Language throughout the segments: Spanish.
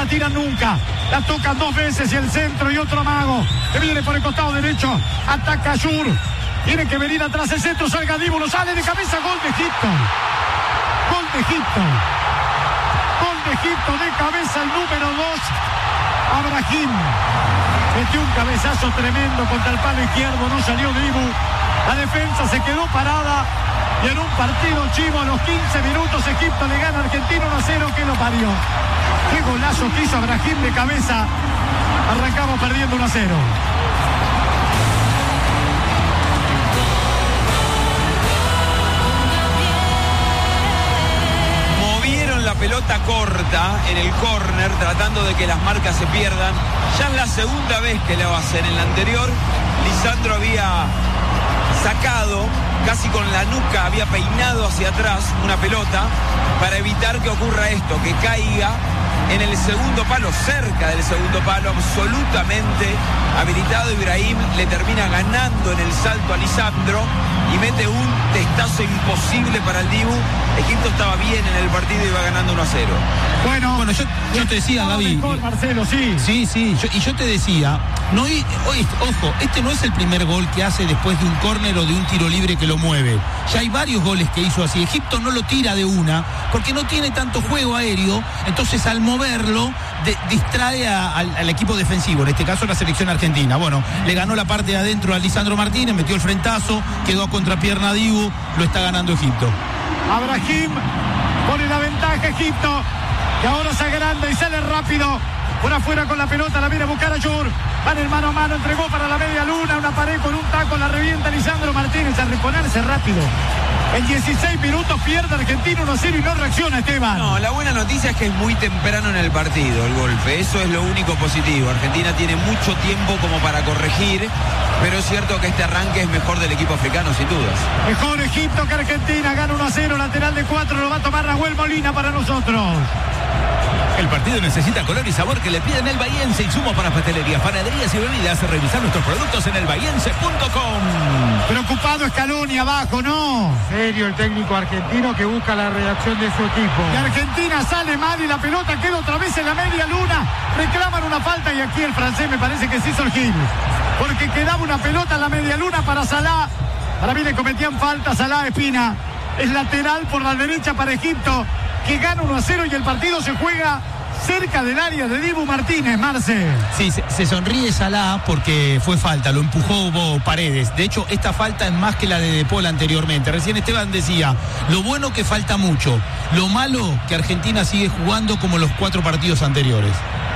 la tiran nunca. La tocan 2 veces y el centro y otro amago. Que viene por el costado derecho. Ataca Ayur. Tiene que venir atrás el centro. Salga Dibu, lo sale de cabeza. Gol de Egipto. Gol de Egipto. Gol de Egipto de cabeza el número 2. Abrahim. Metió un cabezazo tremendo contra el palo izquierdo. No salió Dibu. La defensa se quedó parada. Y en un partido chivo a los 15 minutos Egipto le gana a Argentina 1-0. Que lo parió. Qué golazo que hizo Abrahim de cabeza. Arrancamos perdiendo 1-0. Movieron la pelota corta en el córner tratando de que las marcas se pierdan. Ya es la segunda vez que lo hacen. En la anterior Lisandro había sacado casi con la nuca, había peinado hacia atrás una pelota para evitar que ocurra esto, que caiga en el segundo palo, cerca del segundo palo, absolutamente habilitado. Ibrahim le termina ganando en el salto a Lisandro y mete un testazo imposible para el Dibu. Egipto estaba bien en el partido y iba ganando 1-0. Bueno, yo te decía, Gaby. Mejor, Marcelo, sí. Sí, yo te decía, ojo, este no es el primer gol que hace después de un córner o de un tiro libre que lo mueve. Ya hay varios goles que hizo así. Egipto no lo tira de una, porque no tiene tanto juego aéreo, entonces al moverlo distrae al equipo defensivo, en este caso la selección argentina. Bueno, le ganó la parte de adentro a Lisandro Martínez, metió el frentazo, quedó a contrapierna Dibu, lo está ganando Egipto. Abrahim pone la ventaja Egipto, que ahora se agranda y sale rápido. Por afuera con la pelota, la viene a buscar a Ayur. Van el mano a mano, entregó para la media luna, una pared con un taco, la revienta Lisandro Martínez a reponerse rápido. En 16 minutos pierde Argentina 1-0 y no reacciona Esteban. No, la buena noticia es que es muy temprano en el partido el golpe. Eso es lo único positivo. Argentina tiene mucho tiempo como para corregir, pero es cierto que este arranque es mejor del equipo africano, sin dudas. Mejor Egipto que Argentina, gana 1-0, lateral de 4, lo va a tomar Nahuel Molina para nosotros. El partido necesita color y sabor que le piden el Bahiense. Insumos para pastelerías, panaderías y bebidas. Revisar nuestros productos en elbahiense.com. Preocupado Scaloni abajo, ¿no? Serio el técnico argentino que busca la reacción de su equipo. Y Argentina sale mal y la pelota queda otra vez en la media luna. Reclaman una falta y aquí el francés me parece que se hizo el gil. Porque quedaba una pelota en la media luna para Salah. Para mí le cometían falta Salah Espina. Es lateral por la derecha para Egipto, que gana 1-0 y el partido se juega cerca del área de Dibu Martínez, Marce. Sí, se sonríe Salah porque fue falta, lo empujó Paredes. De hecho, esta falta es más que la de Paul anteriormente. Recién Esteban decía, lo bueno que falta mucho, lo malo que Argentina sigue jugando como los 4 partidos anteriores.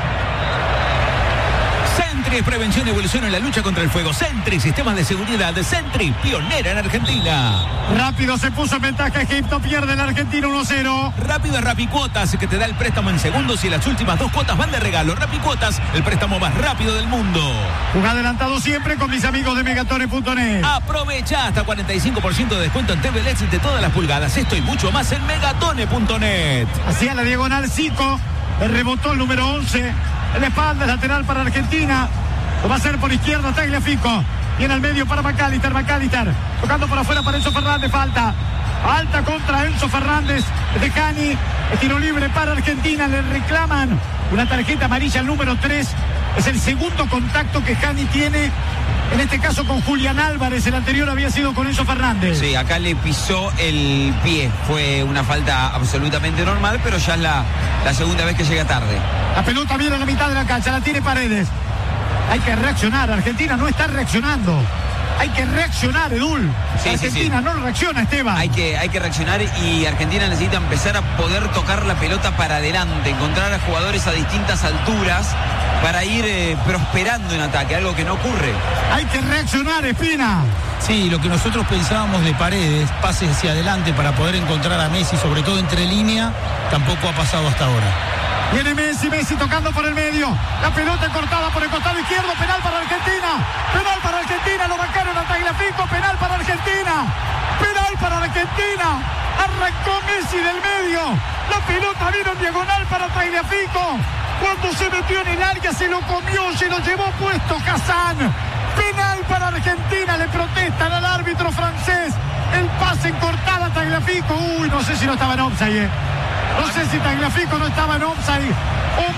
Sentry, prevención y evolución en la lucha contra el fuego. Sentry, sistemas de seguridad de Sentry, pionera en Argentina. Rápido se puso en ventaja Egipto, pierde el Argentina 1-0. Rápido es Rapicuotas, que te da el préstamo en segundos y las últimas 2 cuotas van de regalo. Rapicuotas, el préstamo más rápido del mundo. Juega adelantado siempre con mis amigos de Megatone.net. Aprovecha hasta 45% de descuento en TV LEDs de todas las pulgadas. Esto y mucho más en Megatone.net. Hacia la diagonal Zico, le rebotó el número 11. En la espalda, lateral para Argentina. Lo va a hacer por izquierda Tagliafico. Viene al medio para McAllister. Tocando por afuera para Enzo Fernández. Falta contra Enzo Fernández de Cani. Tiro libre para Argentina. Le reclaman una tarjeta amarilla al número 3. Es el segundo contacto que Cani tiene. En este caso con Julián Álvarez. El anterior había sido con Enzo Fernández. Sí, acá le pisó el pie. Fue una falta absolutamente normal, pero ya es la segunda vez que llega tarde. La pelota viene a la mitad de la cancha. La tiene Paredes. Hay que reaccionar. Argentina no está reaccionando. Hay que reaccionar, Edul. Sí, Argentina no reacciona, Esteban. Hay que reaccionar y Argentina necesita empezar a poder tocar la pelota para adelante, encontrar a jugadores a distintas alturas para ir prosperando en ataque, algo que no ocurre. Hay que reaccionar, Espina. Sí, lo que nosotros pensábamos de Paredes, pases hacia adelante para poder encontrar a Messi, sobre todo entre línea, tampoco ha pasado hasta ahora. Viene Messi tocando por el medio. La pelota cortada por el costado izquierdo. Penal para Argentina. Lo marcaron a Tagliafico. Penal para Argentina. Arrancó Messi del medio. La pelota vino en diagonal para Tagliafico. Cuando se metió en el área se lo comió, se lo llevó puesto Kazán. Penal para Argentina. Le protestan al árbitro francés. El pase en cortada a Tagliafico. No sé si no estaba en offside. No sé si Tagliafico no estaba en offside.